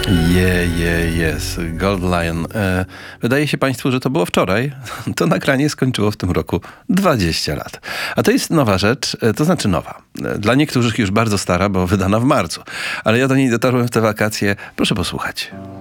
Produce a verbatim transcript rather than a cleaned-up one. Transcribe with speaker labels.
Speaker 1: Je, je, jest. Gold Lion. E, wydaje się Państwu, że to było wczoraj. To nagranie skończyło w tym roku dwadzieścia lat. A to jest nowa rzecz, e, to znaczy nowa. E, dla niektórych już bardzo stara, bo wydana w marcu. Ale ja do niej dotarłem w te wakacje. Proszę posłuchać.